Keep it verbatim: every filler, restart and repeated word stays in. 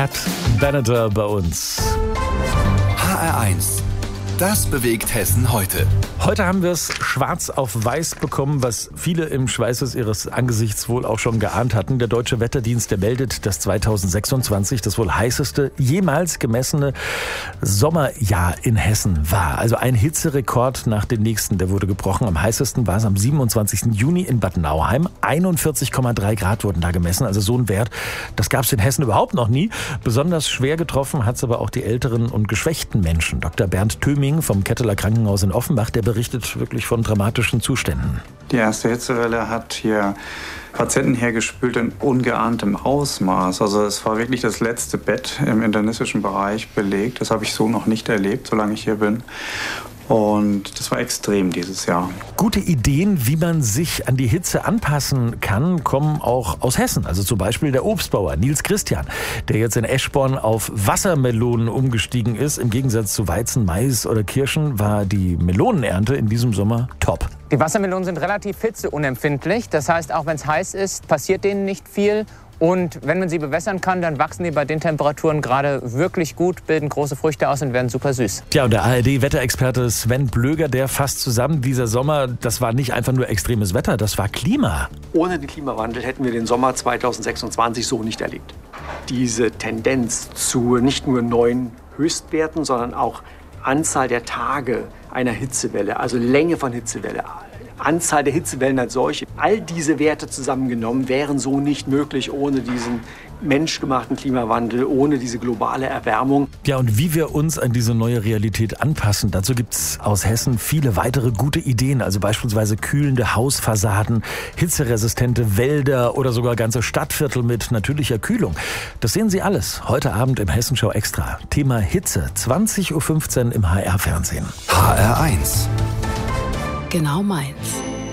Pat Benatar bei uns. H R eins. Das bewegt Hessen heute. Heute haben wir es schwarz auf weiß bekommen, was viele im Schweißes ihres Angesichts wohl auch schon geahnt hatten. Der Deutsche Wetterdienst, der meldet, dass zweitausendsechsundzwanzig das wohl heißeste jemals gemessene Sommerjahr in Hessen war. Also ein Hitzerekord nach dem nächsten, der wurde gebrochen. Am heißesten war es am siebenundzwanzigsten Juni in Bad Nauheim. einundvierzig Komma drei Grad wurden da gemessen. Also so ein Wert, das gab es in Hessen überhaupt noch nie. Besonders schwer getroffen hat es aber auch die älteren und geschwächten Menschen. Doktor Bernd Thöming vom Ketteler Krankenhaus in Offenbach, der berichtet wirklich von dramatischen Zuständen. Die erste Hitzewelle hat hier Patienten hergespült in ungeahntem Ausmaß. Also es war wirklich das letzte Bett im internistischen Bereich belegt. Das habe ich so noch nicht erlebt, solange ich hier bin. Und das war extrem dieses Jahr. Gute Ideen, wie man sich an die Hitze anpassen kann, kommen auch aus Hessen. Also zum Beispiel der Obstbauer Nils Christian, der jetzt in Eschborn auf Wassermelonen umgestiegen ist. Im Gegensatz zu Weizen, Mais oder Kirschen war die Melonenernte in diesem Sommer top. Die Wassermelonen sind relativ hitzeunempfindlich. Das heißt, auch wenn es heiß ist, passiert denen nicht viel. Und wenn man sie bewässern kann, dann wachsen die bei den Temperaturen gerade wirklich gut, bilden große Früchte aus und werden super süß. Ja, und der A R D-Wetterexperte Sven Blöger, der fasst zusammen, dieser Sommer, das war nicht einfach nur extremes Wetter, das war Klima. Ohne den Klimawandel hätten wir den Sommer zweitausendsechsundzwanzig so nicht erlebt. Diese Tendenz zu nicht nur neuen Höchstwerten, sondern auch Anzahl der Tage einer Hitzewelle, also Länge von Hitzewelle, Anzahl der Hitzewellen als solche. All diese Werte zusammengenommen wären so nicht möglich ohne diesen menschgemachten Klimawandel, ohne diese globale Erwärmung. Ja, und wie wir uns an diese neue Realität anpassen, dazu gibt es aus Hessen viele weitere gute Ideen. Also beispielsweise kühlende Hausfassaden, hitzeresistente Wälder oder sogar ganze Stadtviertel mit natürlicher Kühlung. Das sehen Sie alles heute Abend im Hessenschau Extra. Thema Hitze, zwanzig Uhr fünfzehn im H R-Fernsehen. H R eins. Genau meins.